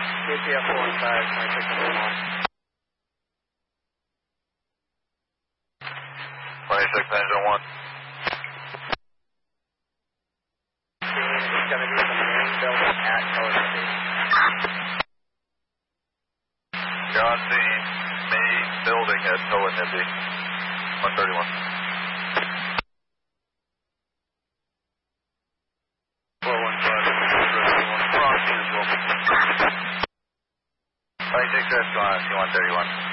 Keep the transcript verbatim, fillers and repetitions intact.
K P F four one five, twenty-six Illinois. twenty-six engine one. It's going to be the main building at Coast. John C. main building at Toanibby. one thirty-one. four one five, crossing as well. twenty-six S one thirty-one.